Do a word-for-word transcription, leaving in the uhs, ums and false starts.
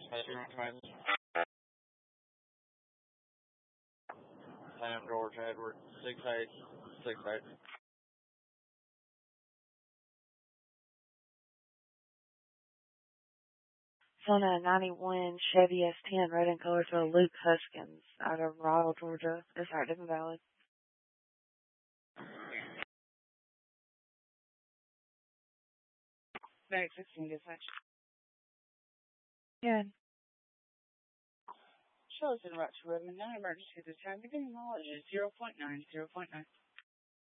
Sam George Edward, six eight six eight. Sona ninety-one Chevy S ten, red in color to a Luke Huskins out of Ryle, Georgia. That's right, different valid. Very sixteen dispatch. Good. Charlotte in Rock to Redmond, non-emergency at this time. Beginning knowledge is zero point nine, zero point nine.